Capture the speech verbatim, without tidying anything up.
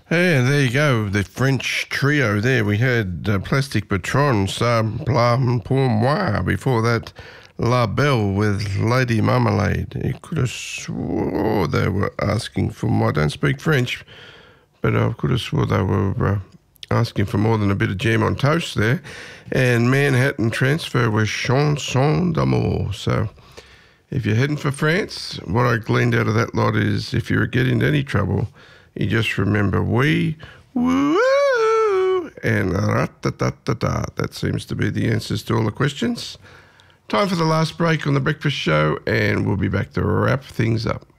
Yeah, there you go. The French trio there. We had uh, Plastic Patron, Ça Blanc Pour Moi. Before that, La Belle with Lady Marmalade. You could have swore they were asking for more. I don't speak French, but I could have swore they were uh, asking for more than a bit of jam on toast there. And Manhattan Transfer was Chanson d'Amour. So if you're heading for France, what I gleaned out of that lot is if you get into any trouble, you just remember we, woo, and ra-ta-ta-ta-ta. That seems to be the answers to all the questions. Time for the last break on The Breakfast Show, and we'll be back to wrap things up.